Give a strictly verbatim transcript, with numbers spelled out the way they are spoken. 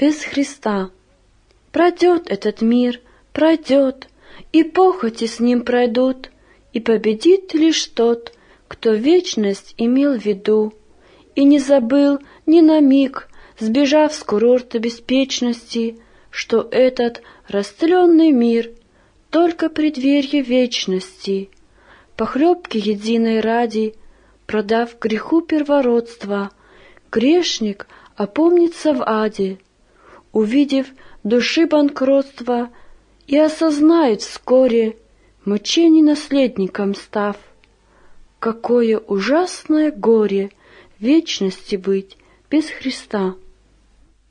без Христа. Пройдет этот мир, пройдет, и похоти с ним пройдут, и победит лишь тот, кто вечность имел в виду, и не забыл ни на миг, сбежав с курорта беспечности, что этот растленный мир — только преддверье вечности. Похлебки единой ради, продав греху первородства, грешник опомнится в аде, увидев души банкротство, и осознает вскоре, мучений наследником став, какое ужасное горе вечности быть без Христа.